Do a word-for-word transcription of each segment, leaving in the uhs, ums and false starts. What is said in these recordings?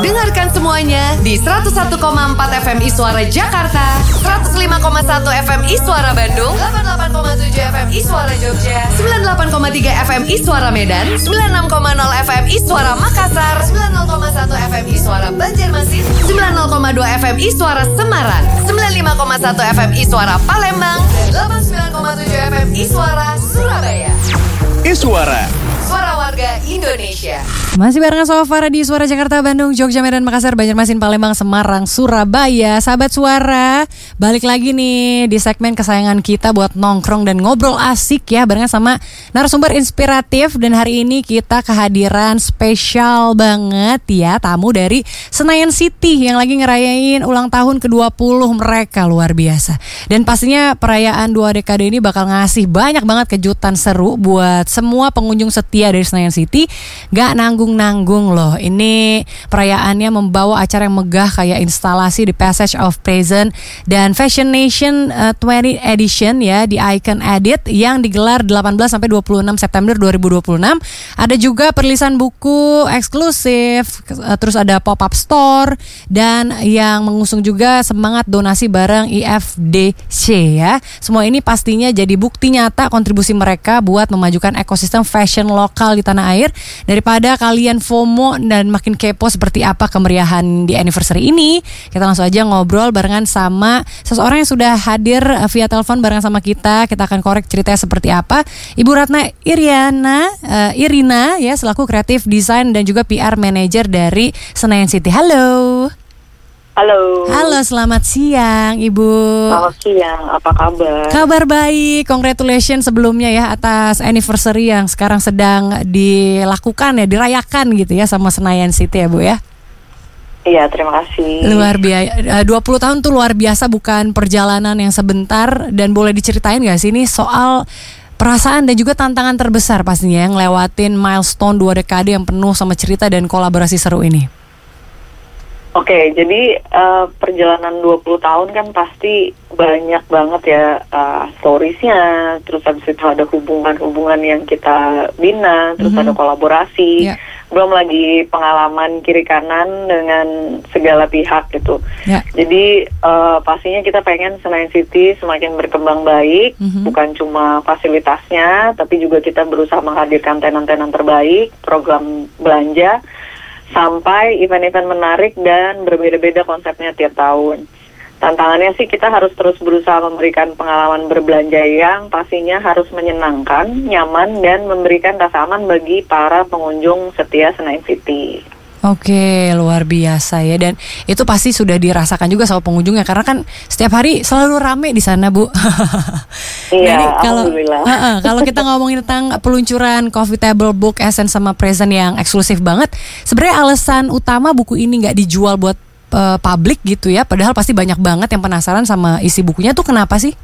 Dengarkan semuanya di seratus satu koma empat F M Iswara Jakarta, seratus lima koma satu F M Iswara Bandung, delapan puluh delapan koma tujuh F M Iswara Jogja, sembilan puluh delapan koma tiga F M Iswara Medan, sembilan puluh enam koma nol F M Iswara Makassar, sembilan puluh koma satu F M Iswara Banjarmasin, sembilan puluh koma dua F M Iswara Semarang, sembilan puluh lima koma satu F M Iswara Palembang, dan delapan puluh sembilan koma tujuh F M Iswara Surabaya. Iswara, Suara Warga Indonesia. Masih barengan sama Farah di Suara Jakarta, Bandung, Jogja, Medan, Makassar, Banjarmasin, Palembang, Semarang, Surabaya. Sahabat Suara, balik lagi nih di segmen kesayangan kita buat nongkrong dan ngobrol asik ya, barengan sama narasumber inspiratif. Dan hari ini kita kehadiran spesial banget ya, tamu dari Senayan City yang lagi ngerayain ulang tahun ke dua puluh mereka, luar biasa. Dan pastinya perayaan dua dekade ini bakal ngasih banyak banget kejutan seru buat semua pengunjung setia dari Senayan City. Gak nanggung-nanggung loh. Ini perayaannya membawa acara yang megah kayak instalasi The Passage of Present dan Fashion Nation uh, dua puluh Edition ya di Icon Edit yang digelar delapan belas sampai dua puluh enam September dua ribu dua puluh enam. Ada juga perilisan buku eksklusif, uh, terus ada pop-up store dan yang mengusung juga semangat donasi barang I F D C ya. Semua ini pastinya jadi bukti nyata kontribusi mereka buat memajukan ekosistem fashion lokal di tanah air. Daripada kalian FOMO dan makin kepo seperti apa kemeriahan di anniversary ini, kita langsung aja ngobrol barengan sama seseorang yang sudah hadir via telepon barengan sama kita. Kita akan korek ceritanya seperti apa. Ibu Ratna Iriana uh, Irina ya, selaku kreatif design dan juga P R manager dari Senayan City. Halo. Halo. Halo, selamat siang Ibu. Selamat siang, apa kabar? Kabar baik, congratulations sebelumnya ya atas anniversary yang sekarang sedang dilakukan ya, dirayakan gitu ya sama Senayan City ya Bu ya. Iya, terima kasih. Luar biasa, dua puluh tahun tuh luar biasa, bukan perjalanan yang sebentar. Dan boleh diceritain gak sih ini soal perasaan dan juga tantangan terbesar pastinya yang ngelewatin milestone dua dekade yang penuh sama cerita dan kolaborasi seru ini? Oke, jadi uh, perjalanan dua puluh tahun kan pasti banyak banget ya uh, storiesnya, terus habis itu ada hubungan-hubungan yang kita bina, terus mm-hmm. ada kolaborasi, yeah. belum lagi pengalaman kiri kanan dengan segala pihak gitu. Yeah. Jadi uh, pastinya kita pengen Senayan City semakin berkembang baik, mm-hmm. bukan cuma fasilitasnya, tapi juga kita berusaha menghadirkan tenan-tenan terbaik, program belanja, sampai event-event menarik dan berbeda-beda konsepnya tiap tahun. Tantangannya sih kita harus terus berusaha memberikan pengalaman berbelanja yang pastinya harus menyenangkan, nyaman, dan memberikan rasa aman bagi para pengunjung setia Senayan City. Oke, luar biasa ya, dan itu pasti sudah dirasakan juga sama pengunjungnya karena kan setiap hari selalu rame di sana, Bu. Iya, kalau alhamdulillah. uh-uh, kalau kita ngomongin tentang peluncuran Coffee Table Book Essence sama Present yang eksklusif banget, sebenarnya alasan utama buku ini nggak dijual buat uh, publik gitu ya, padahal pasti banyak banget yang penasaran sama isi bukunya tuh, kenapa sih?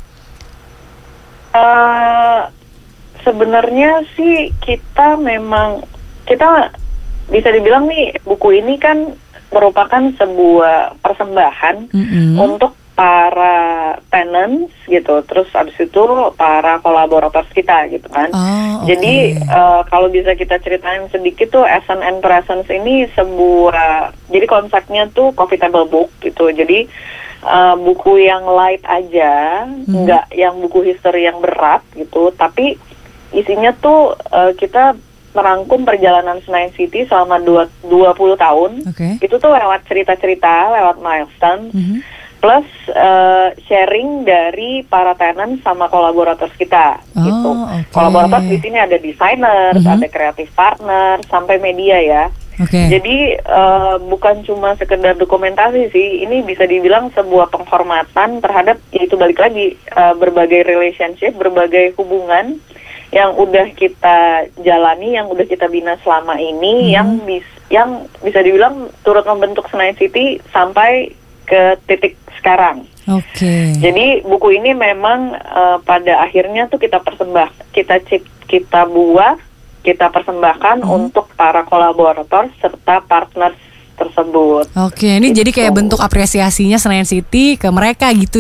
Uh, sebenarnya sih kita memang kita bisa dibilang nih buku ini kan merupakan sebuah persembahan mm-hmm. untuk para tenants gitu, terus abis itu para kolaborator kita gitu kan. Oh, okay. Jadi uh, kalau bisa kita ceritain sedikit tuh Essence and Presence ini sebuah, jadi konsepnya tuh Coffee Table Book gitu. Jadi uh, buku yang light aja, mm-hmm. nggak yang buku history yang berat gitu, tapi isinya tuh uh, kita merangkum perjalanan Senayan City selama dua puluh tahun. Okay. Itu tuh lewat cerita-cerita, lewat milestone, mm-hmm. plus uh, sharing dari para tenant sama kolaborator kita. Oh, gitu. Okay. Kolaborator di sini ada desainer, mm-hmm. ada kreatif partner, sampai media ya. Okay. Jadi uh, bukan cuma sekedar dokumentasi sih, ini bisa dibilang sebuah penghormatan terhadap, yaitu balik lagi uh, berbagai relationship, berbagai hubungan yang udah kita jalani, yang udah kita bina selama ini, hmm. yang bis, yang bisa dibilang turut membentuk Senayan City sampai ke titik sekarang. Oke. Okay. Jadi buku ini memang uh, pada akhirnya tuh kita persembah, kita cip, kita buat, kita persembahkan hmm. untuk para kolaborator serta partner tersebut. Oke, okay, ini gitu. Jadi kayak bentuk apresiasinya Senayan City ke mereka gitu